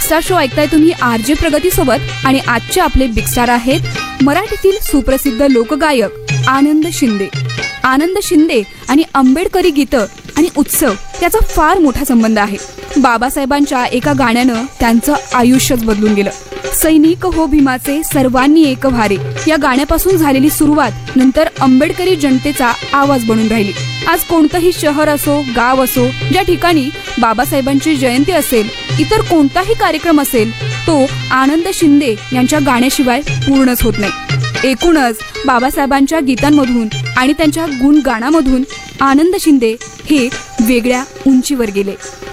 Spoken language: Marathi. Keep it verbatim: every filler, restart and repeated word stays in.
स्टार शो ऐकताय तुम्ही आरजे प्रगती सोबत आणि आजचे आपले बिग स्टार आहेत मराठीतील सुप्रसिद्ध लोकगायक आनंद शिंदे. आनंद शिंदे आणि आंबेडकरी गीतं आणि उत्सव याचा फार मोठा संबंध आहे. बाबासाहेबांच्या एका गाण्यानं त्यांचं आयुष्यच बदलून गेलं. सैनिक हो भीमाचे सर्वांनी एक भारे या गाण्यापासून झालेली सुरुवात नंतर आंबेडकरी जनतेचा आवाज बनून राहिली. आज कोणतंही शहर असो, गाव असो, ज्या ठिकाणी बाबासाहेबांची जयंती असेल, इतर कोणताही कार्यक्रम असेल, तो आनंद शिंदे यांच्या गाण्याशिवाय पूर्णच होत नाही. एकूणच बाबासाहेबांच्या गीतांमधून आणि त्यांच्या गुणगानामधून आनंद शिंदे हे वेगळ्या उंचीवर गेले.